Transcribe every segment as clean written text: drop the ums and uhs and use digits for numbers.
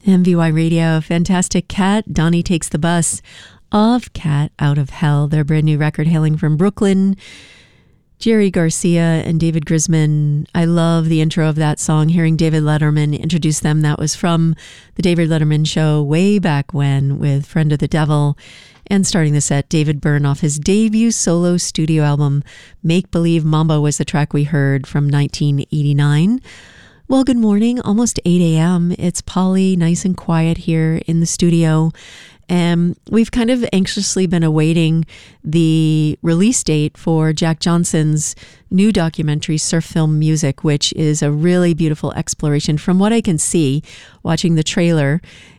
MVY Radio, fantastic Cat. Donnie Takes the Bus of Cat Out of Hell, their brand new record hailing from Brooklyn. Jerry Garcia and David Grisman. I love the intro of that song, hearing David Letterman introduce them. That was from the David Letterman Show way back when with Friend of the Devil. And starting the set, David Byrne off his debut solo studio album, Make Believe Mambo was the track we heard from 1989. Well, good morning. Almost 8 a.m. It's Polly, nice and quiet here in the studio. We've kind of anxiously been awaiting the release date for Jack Johnson's new documentary, Surf Film Music, which is a really beautiful exploration, from what I can see, watching the trailer,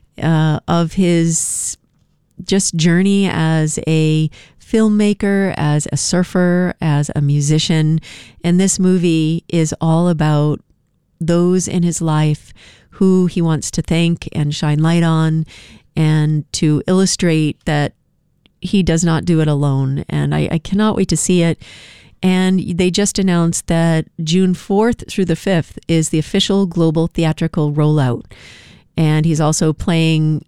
of his just journey as a filmmaker, as a surfer, as a musician. And this movie is all about those in his life who he wants to thank and shine light on, and to illustrate that he does not do it alone. And I cannot wait to see it. And they just announced that June 4th through the 5th is the official global theatrical rollout. And he's also playing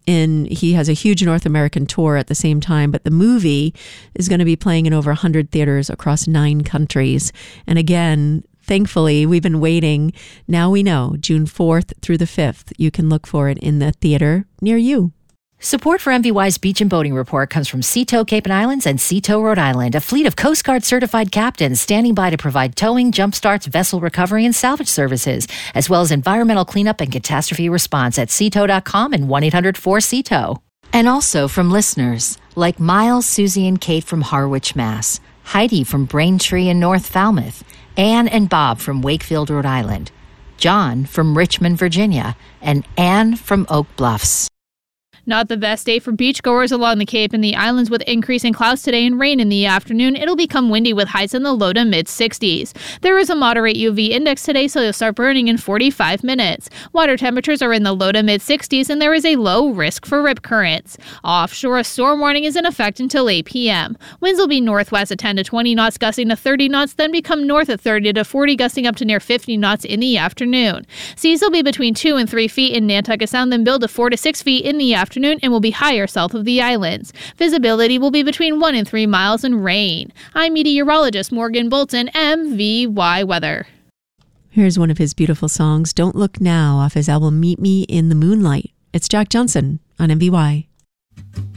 he has a huge North American tour at the same time, but the movie is going to be playing in over 100 theaters across 9 countries. And again, thankfully, we've been waiting. Now we know, June 4th through the 5th, you can look for it in the theater near you. Support for MVY's Beach and Boating Report comes from Seatow Cape and Islands and Seatow, Rhode Island, a fleet of Coast Guard certified captains standing by to provide towing, jump starts, vessel recovery, and salvage services, as well as environmental cleanup and catastrophe response at seatow.com and 1-800-4SEATOW. And also from listeners like Miles, Susie, and Kate from Harwich, Mass., Heidi from Braintree in North Falmouth, Anne and Bob from Wakefield, Rhode Island, John from Richmond, Virginia, and Anne from Oak Bluffs. Not the best day for beachgoers along the Cape and the islands, with increasing clouds today and rain in the afternoon. It'll become windy with highs in the low to mid-60s. There is a moderate UV index today, so you'll start burning in 45 minutes. Water temperatures are in the low to mid-60s, and there is a low risk for rip currents. Offshore, a storm warning is in effect until 8 p.m. Winds will be northwest at 10 to 20 knots, gusting to 30 knots, then become north at 30 to 40, gusting up to near 50 knots in the afternoon. Seas will be between 2 and 3 feet in Nantucket Sound, then build to 4 to 6 feet in the afternoon, and will be higher south of the islands. Visibility will be between 1 and 3 miles and rain. I'm meteorologist Morgan Bolton, MVY Weather. Here's one of his beautiful songs, Don't Look Now, off his album Meet Me in the Moonlight. It's Jack Johnson on MVY.